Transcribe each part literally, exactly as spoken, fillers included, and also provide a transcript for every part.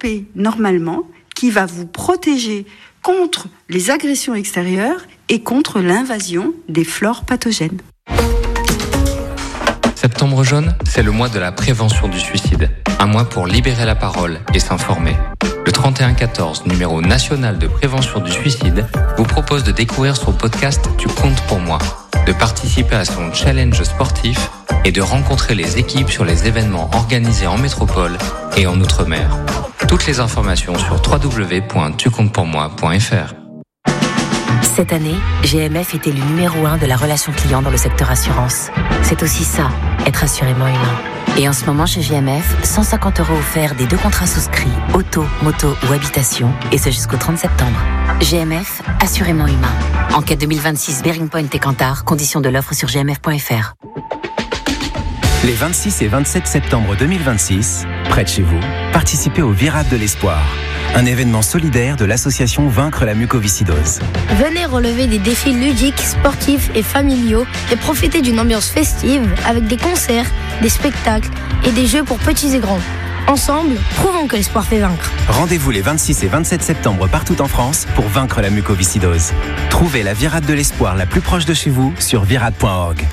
développer normalement, qui va vous protéger contre les agressions extérieures et contre l'invasion des flores pathogènes. Septembre jaune, c'est le mois de la prévention du suicide. Un mois pour libérer la parole et s'informer. Le trente et un quatorze, numéro national de prévention du suicide, vous propose de découvrir son podcast Tu comptes pour moi, de participer à son challenge sportif et de rencontrer les équipes sur les événements organisés en métropole et en Outre-mer. Toutes les informations sur w w w point tu comptes pour moi point f r. Cette année, G M F est élu numéro un de la relation client dans le secteur assurance. C'est aussi ça, être assurément humain. Et en ce moment, chez G M F, cent cinquante euros offerts des deux contrats souscrits, auto, moto ou habitation, et ce jusqu'au trente septembre. G M F, assurément humain. Enquête deux mille vingt-six, Bearing Point et Kantar, conditions de l'offre sur g m f point f r. Les vingt-six et vingt-sept septembre deux mille vingt-six, près de chez vous, participez au Virade de l'Espoir, un événement solidaire de l'association Vaincre la mucoviscidose. Venez relever des défis ludiques, sportifs et familiaux et profiter d'une ambiance festive avec des concerts, des spectacles et des jeux pour petits et grands. Ensemble, prouvons que l'espoir fait vaincre. Rendez-vous les vingt-six et vingt-sept septembre partout en France pour vaincre la mucoviscidose. Trouvez la Virade de l'Espoir la plus proche de chez vous sur virade point org.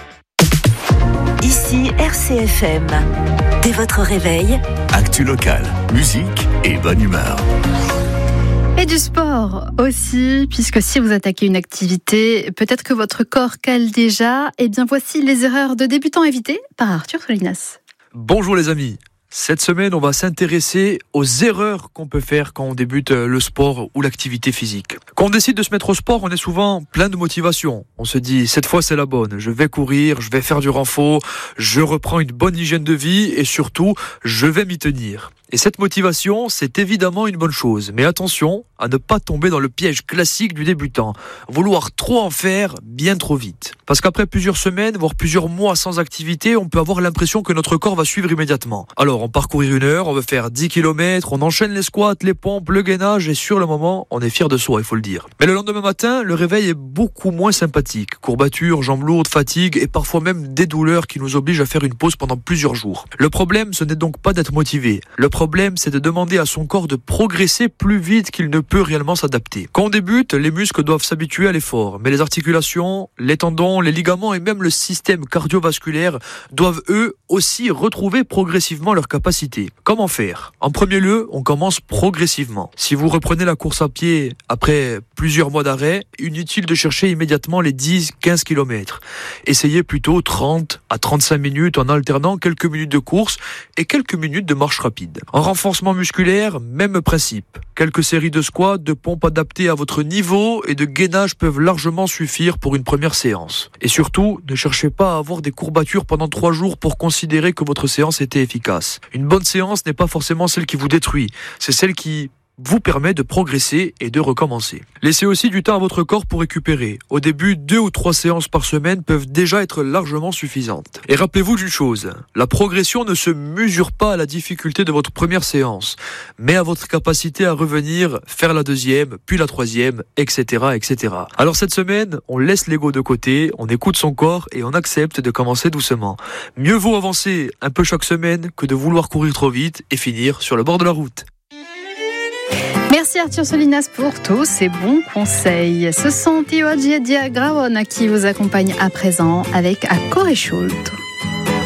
Ici R C F M. Dès votre réveil, actu local, musique et bonne humeur. Et du sport aussi, puisque si vous attaquez une activité, peut-être que votre corps cale déjà. Eh bien voici les erreurs de débutants évitées par Arthur Solinas. Bonjour les amis. Cette semaine, on va s'intéresser aux erreurs qu'on peut faire quand on débute le sport ou l'activité physique. Quand on décide de se mettre au sport, on est souvent plein de motivation. On se dit, cette fois c'est la bonne, je vais courir, je vais faire du renfort, je reprends une bonne hygiène de vie et surtout, je vais m'y tenir. Et cette motivation, c'est évidemment une bonne chose. Mais attention à ne pas tomber dans le piège classique du débutant. Vouloir trop en faire bien trop vite. Parce qu'après plusieurs semaines, voire plusieurs mois sans activité, on peut avoir l'impression que notre corps va suivre immédiatement. Alors, on part courir une heure, on veut faire dix kilomètres, on enchaîne les squats, les pompes, le gainage et sur le moment, on est fier de soi, il faut le dire. Mais le lendemain matin, le réveil est beaucoup moins sympathique. Courbatures, jambes lourdes, fatigue et parfois même des douleurs qui nous obligent à faire une pause pendant plusieurs jours. Le problème, ce n'est donc pas d'être motivé. Le Le problème, c'est de demander à son corps de progresser plus vite qu'il ne peut réellement s'adapter. Quand on débute, les muscles doivent s'habituer à l'effort, mais les articulations, les tendons, les ligaments et même le système cardiovasculaire doivent eux aussi retrouver progressivement leur capacité. Comment faire ? En premier lieu, on commence progressivement. Si vous reprenez la course à pied après plusieurs mois d'arrêt, inutile de chercher immédiatement les dix à quinze kilomètres. Essayez plutôt trente à trente-cinq minutes en alternant quelques minutes de course et quelques minutes de marche rapide. En renforcement musculaire, même principe. Quelques séries de squats, de pompes adaptées à votre niveau et de gainage peuvent largement suffire pour une première séance. Et surtout, ne cherchez pas à avoir des courbatures pendant trois jours pour considérer que votre séance était efficace. Une bonne séance n'est pas forcément celle qui vous détruit, c'est celle qui vous permet de progresser et de recommencer. Laissez aussi du temps à votre corps pour récupérer. Au début, deux ou trois séances par semaine peuvent déjà être largement suffisantes. Et rappelez-vous d'une chose, la progression ne se mesure pas à la difficulté de votre première séance, mais à votre capacité à revenir, faire la deuxième, puis la troisième, et cetera, et cetera. Alors cette semaine, on laisse l'ego de côté, on écoute son corps et on accepte de commencer doucement. Mieux vaut avancer un peu chaque semaine que de vouloir courir trop vite et finir sur le bord de la route. Merci Arthur Solinas pour tous ces bons conseils. Ce sont Tio Dia Grawon qui vous accompagne à présent avec A Corre Schuld.